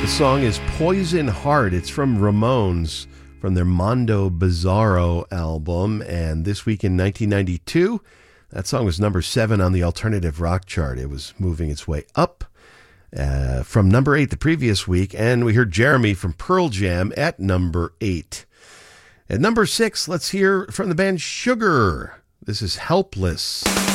The song is Poison Heart. It's from Ramones from their Mondo Bizarro album. And this week in 1992, that song was number 7 on the alternative rock chart. It was moving its way up from number 8 the previous week. And we heard Jeremy from Pearl Jam at number 8. At number 6, let's hear from the band Sugar. This is Helpless.